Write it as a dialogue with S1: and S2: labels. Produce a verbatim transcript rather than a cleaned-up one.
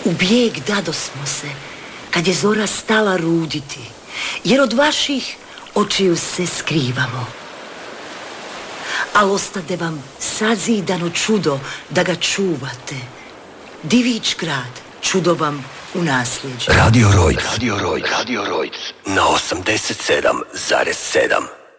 S1: U bijeg dadosmo se, kad je zora stala ruditi, jer od vaših očiju se skrivamo. Al ostade vam sazidano čudo da ga čuvate. Divić grad, čudo vam u nasljeđu.
S2: Radio Rojc. Radio Rojc. Radio Rojc. Na osamdeset sedam zarez sedam.